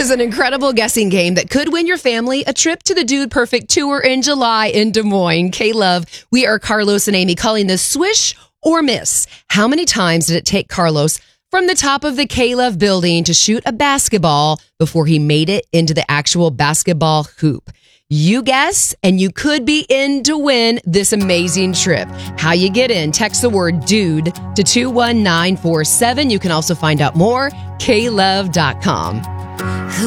is an incredible guessing game that could win your family a trip to the Dude Perfect Tour in July in Des Moines. K-Love, we are Carlos and Amy calling this Swish or Miss. How many times did it take Carlos from the top of the K-Love building to shoot a basketball before he made it into the actual basketball hoop? You guess, and you could be in to win this amazing trip. How you get in, text the word DUDE to 21947. You can also find out more, klove.com.